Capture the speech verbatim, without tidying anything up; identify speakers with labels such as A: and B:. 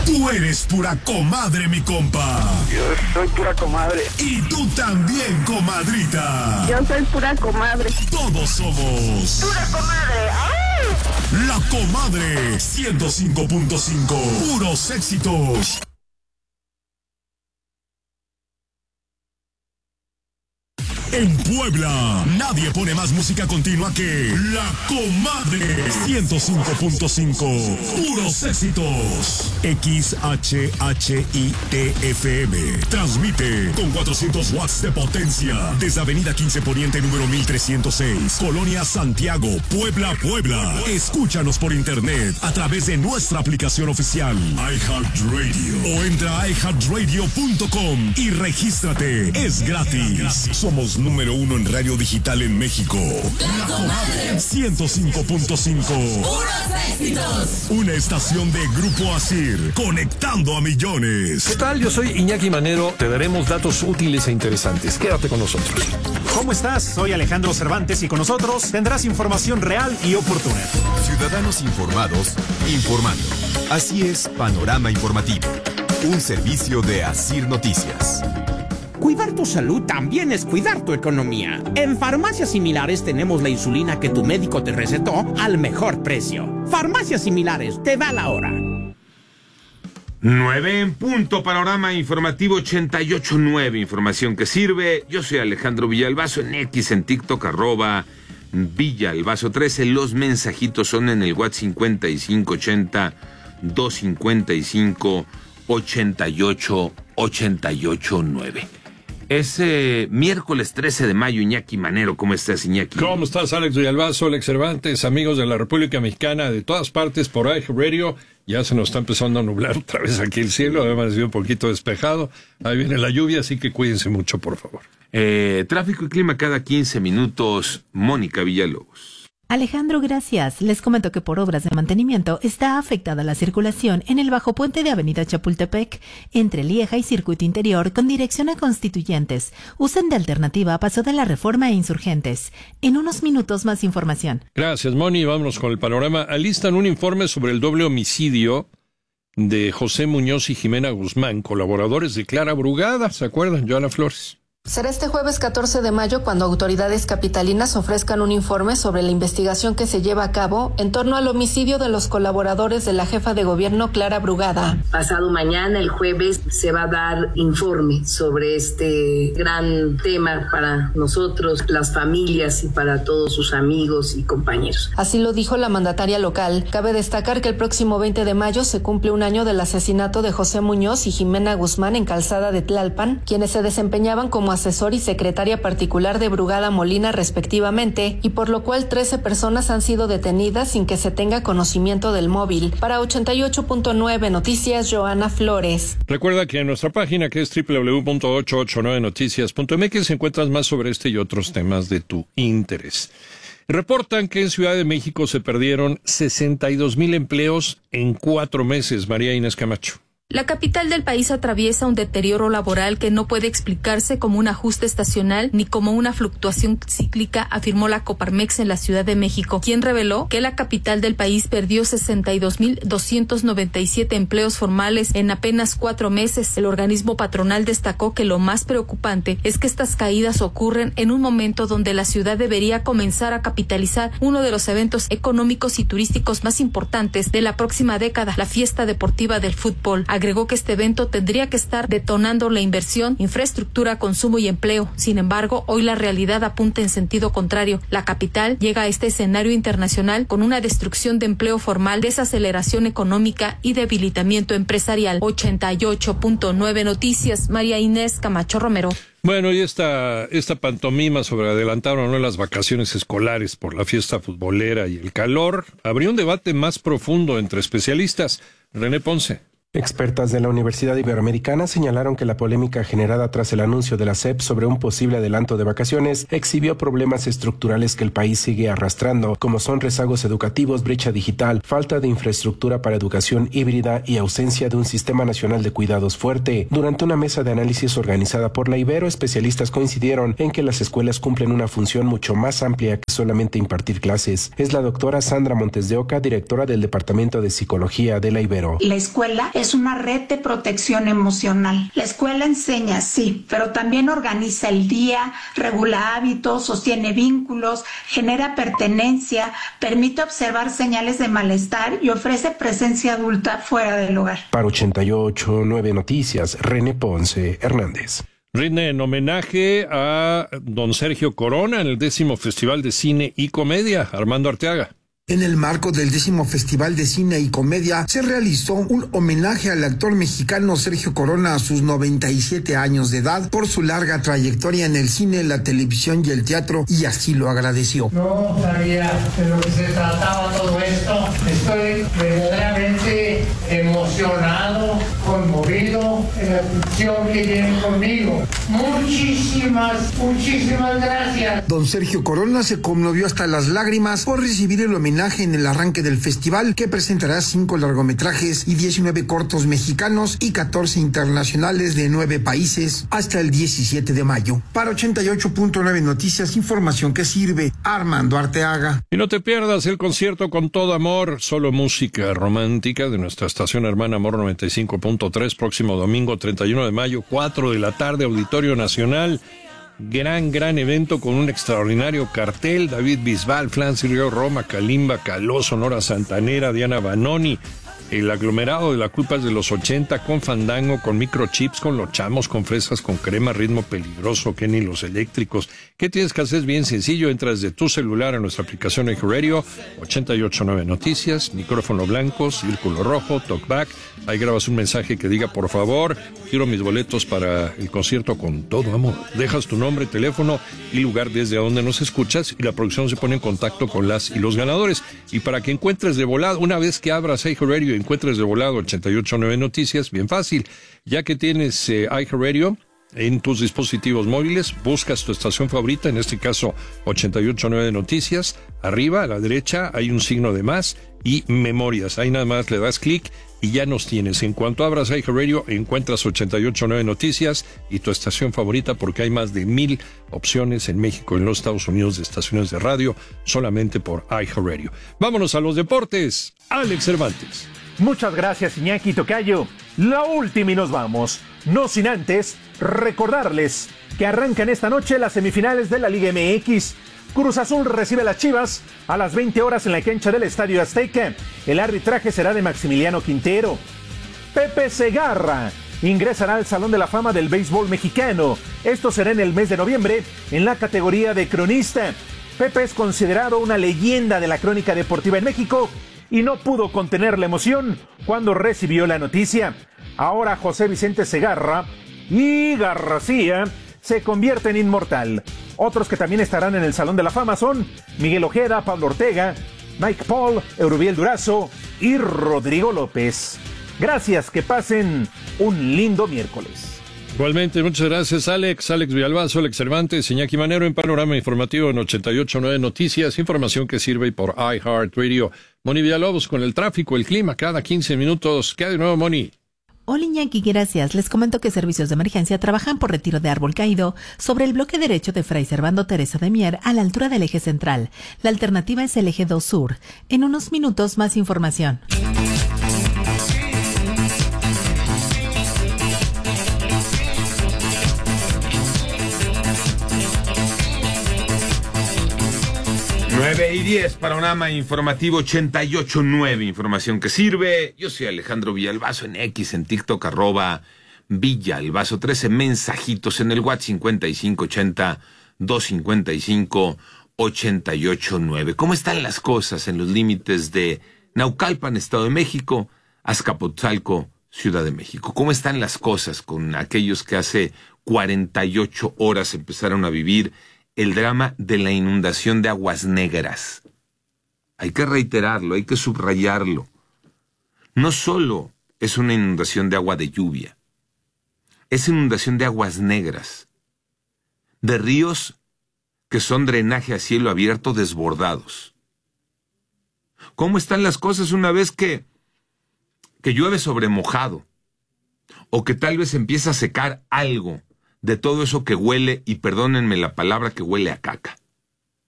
A: Tú eres pura comadre, mi compa.
B: Yo soy pura comadre.
A: Y tú también, comadrita.
C: Yo soy pura comadre.
A: Todos somos
C: pura comadre. ¡Ay!
A: La Comadre ciento cinco punto cinco. Puros éxitos. En Puebla, nadie pone más música continua que La Comadre ciento cinco punto cinco. Puros éxitos. X H H I T F M. Transmite con cuatrocientos watts de potencia desde Avenida quince Poniente número mil trescientos seis, Colonia Santiago, Puebla, Puebla. Escúchanos por internet a través de nuestra aplicación oficial iHeartRadio o entra a i heart radio punto com y regístrate. Es gratis. Somos número uno en radio digital en México. La Comadre ciento cinco punto cinco.
D: Puros éxitos.
A: Una estación de Grupo Asir, conectando a millones.
E: ¿Qué tal? Yo soy Iñaki Manero. Te daremos datos útiles e interesantes. Quédate con nosotros.
F: ¿Cómo estás? Soy Alejandro Cervantes y con nosotros tendrás información real y oportuna.
G: Ciudadanos informados, informando. Así es Panorama Informativo, un servicio de Asir Noticias.
H: Cuidar tu salud también es cuidar tu economía. En Farmacias Similares tenemos la insulina que tu médico te recetó al mejor precio. Farmacias Similares, te da la hora.
I: nueve en punto, Panorama Informativo ochenta y ocho punto nueve, información que sirve. Yo soy Alejandro Villalbazo, en X, en TikTok, arroba Villalbazo trece. Los mensajitos son en el WhatsApp cincuenta y cinco ochenta, doscientos cincuenta y cinco, ochenta y ocho, ochenta y ocho nueve. Es eh, miércoles trece de mayo, Iñaki Manero. ¿Cómo estás, Iñaki?
E: ¿Cómo estás, Alex Villalbazo, Alex Cervantes, amigos de la República Mexicana, de todas partes por iHeartRadio? Ya se nos está empezando a nublar otra vez aquí el cielo, además ha sido un poquito despejado. Ahí viene la lluvia, así que cuídense mucho, por favor.
I: Eh, tráfico y clima cada quince minutos, Mónica Villalobos.
J: Alejandro, gracias. Les comento que por obras de mantenimiento está afectada la circulación en el bajo puente de Avenida Chapultepec entre Lieja y Circuito Interior con dirección a Constituyentes. Usen de alternativa a Paso de la Reforma e Insurgentes. En unos minutos más información.
E: Gracias, Moni. Vámonos con el panorama. Alistan un informe sobre el doble homicidio de José Muñoz y Jimena Guzmán, colaboradores de Clara Brugada. ¿Se acuerdan? Joana Flores.
K: Será este jueves catorce de mayo cuando autoridades capitalinas ofrezcan un informe sobre la investigación que se lleva a cabo en torno al homicidio de los colaboradores de la jefa de gobierno Clara Brugada.
L: Pasado mañana, el jueves, se va a dar informe sobre este gran tema para nosotros, las familias y para todos sus amigos y compañeros.
K: Así lo dijo la mandataria local. Cabe destacar que el próximo veinte de mayo se cumple un año del asesinato de José Muñoz y Jimena Guzmán en Calzada de Tlalpan, quienes se desempeñaban como asesor y secretaria particular de Brugada Molina respectivamente, y por lo cual trece personas han sido detenidas sin que se tenga conocimiento del móvil. Para ochenta y ocho punto nueve Noticias, Joana Flores.
E: Recuerda que en nuestra página, que es doble u doble u doble u punto ochocientos ochenta y nueve noticias punto m x, encuentras más sobre este y otros temas de tu interés. Reportan que en Ciudad de México se perdieron sesenta y dos mil empleos en cuatro meses. María Inés Camacho.
M: La capital del país atraviesa un deterioro laboral que no puede explicarse como un ajuste estacional ni como una fluctuación cíclica, afirmó la Coparmex en la Ciudad de México, quien reveló que la capital del país perdió sesenta y dos mil doscientos noventa y siete empleos formales en apenas cuatro meses. El organismo patronal destacó que lo más preocupante es que estas caídas ocurren en un momento donde la ciudad debería comenzar a capitalizar uno de los eventos económicos y turísticos más importantes de la próxima década, la fiesta deportiva del fútbol. Agregó que este evento tendría que estar detonando la inversión, infraestructura, consumo y empleo. Sin embargo, hoy la realidad apunta en sentido contrario. La capital llega a este escenario internacional con una destrucción de empleo formal, desaceleración económica y debilitamiento empresarial. ochenta y ocho punto nueve Noticias, María Inés Camacho Romero.
E: Bueno, y esta, esta pantomima sobre adelantar o no las vacaciones escolares por la fiesta futbolera y el calor abrió un debate más profundo entre especialistas. René Ponce.
N: Expertas de la Universidad Iberoamericana señalaron que la polémica generada tras el anuncio de la S E P sobre un posible adelanto de vacaciones exhibió problemas estructurales que el país sigue arrastrando, como son rezagos educativos, brecha digital, falta de infraestructura para educación híbrida y ausencia de un sistema nacional de cuidados fuerte. Durante una mesa de análisis organizada por la Ibero, especialistas coincidieron en que las escuelas cumplen una función mucho más amplia que solamente impartir clases. Es la doctora Sandra Montes de Oca, directora del Departamento de Psicología de la Ibero.
O: La escuela es una red de protección emocional. La escuela enseña, sí, pero también organiza el día, regula hábitos, sostiene vínculos, genera pertenencia, permite observar señales de malestar y ofrece presencia adulta fuera del hogar.
N: Para ochenta y ocho punto nueve Noticias, René Ponce Hernández.
E: Rinde en homenaje a don Sergio Corona en el décimo Festival de Cine y Comedia. Armando Arteaga.
P: En el marco del décimo Festival de Cine y Comedia se realizó un homenaje al actor mexicano Sergio Corona a sus noventa y siete años de edad por su larga trayectoria en el cine, la televisión y el teatro, y así lo agradeció.
Q: No sabía de lo que se trataba todo esto. Estoy verdaderamente emocionado, conmovido en la función que tienen conmigo. Muchísimas, muchísimas gracias.
P: Don Sergio Corona se conmovió hasta las lágrimas por recibir el homenaje en el arranque del festival, que presentará cinco largometrajes y diecinueve cortos mexicanos y catorce internacionales de nueve países hasta el diecisiete de mayo. Para ochenta y ocho punto nueve Noticias, información que sirve. Armando Arteaga.
E: Y no te pierdas el concierto Con Todo Amor, solo música romántica de nuestra estación hermana Amor noventa y cinco punto tres, próximo domingo treinta y uno de mayo, cuatro de la tarde, Auditorio Nacional. Gran, gran evento con un extraordinario cartel. David Bisbal, Francis Río Roma, Kalimba, Caló, Sonora Santanera, Diana Banoni. El aglomerado de la culpa es de los ochenta, con fandango, con microchips, con los chamos, con fresas, con crema, ritmo peligroso, Kenny, los eléctricos. ¿Qué tienes que hacer? Es bien sencillo. Entras de tu celular a nuestra aplicación iHeartRadio, ochenta y ocho punto nueve Noticias, micrófono blanco, círculo rojo, talkback. Ahí grabas un mensaje que diga, por favor, quiero mis boletos para el concierto Con Todo Amor. Dejas tu nombre, teléfono y lugar desde donde nos escuchas, y la producción se pone en contacto con las y los ganadores. Y para que encuentres de volada, una vez que abras iHeartRadio y encuentres de volado ochenta y ocho punto nueve Noticias, bien fácil. Ya que tienes eh, iHeartRadio en tus dispositivos móviles, buscas tu estación favorita, en este caso ochenta y ocho punto nueve Noticias. Arriba a la derecha hay un signo de más y memorias. Ahí nada más le das clic y ya nos tienes. En cuanto abras iHeartRadio, encuentras ochenta y ocho punto nueve Noticias y tu estación favorita, porque hay más de mil opciones en México y en los Estados Unidos de estaciones de radio solamente por iHeartRadio. Vámonos a los deportes. Alex Cervantes.
F: Muchas gracias, Iñaki Tocayo. La última y nos vamos. No sin antes recordarles que arrancan esta noche las semifinales de la Liga M X. Cruz Azul recibe a las Chivas a las veinte horas en la cancha del Estadio Azteca. El arbitraje será de Maximiliano Quintero. Pepe Segarra ingresará al Salón de la Fama del Béisbol Mexicano. Esto será en el mes de noviembre en la categoría de cronista. Pepe es considerado una leyenda de la crónica deportiva en México y no pudo contener la emoción cuando recibió la noticia. Ahora José Vicente Segarra y García se convierten en inmortal. Otros que también estarán en el Salón de la Fama son Miguel Ojeda, Pablo Ortega, Mike Paul, Eurubiel Durazo y Rodrigo López. Gracias, que pasen un lindo miércoles.
E: Igualmente, muchas gracias, Alex. Alex Villalbazo, Alex Cervantes, Iñaki Manero en Panorama Informativo en ochenta y ocho punto nueve Noticias. Información que sirve por iHeartRadio. Moni Villalobos con el tráfico, el clima, cada quince minutos. ¿Qué hay de nuevo, Moni?
J: Hola Iñaki, gracias. Les comento que servicios de emergencia trabajan por retiro de árbol caído sobre el bloque derecho de Fray Servando Teresa de Mier a la altura del eje central. La alternativa es el eje dos sur. En unos minutos más información.
I: nueve y diez, Panorama Informativo ochenta y ocho punto nueve, información que sirve. Yo soy Alejandro Villalbazo en X, en TikTok, arroba Villalbazo trece, mensajitos en el WhatsApp cincuenta y cinco ochenta, doscientos cincuenta y cinco, ochenta y ocho nueve. ¿Cómo están las cosas en los límites de Naucalpan, Estado de México, Azcapotzalco, Ciudad de México? ¿Cómo están las cosas con aquellos que hace cuarenta y ocho horas empezaron a vivir el drama de la inundación de Aguas Negras? Hay que reiterarlo, hay que subrayarlo. No solo es una inundación de agua de lluvia, es inundación de aguas negras, de ríos que son drenaje a cielo abierto desbordados. ¿Cómo están las cosas una vez que, que llueve sobre mojado? O que tal vez empieza a secar algo de todo eso que huele, y perdónenme la palabra, que huele a caca.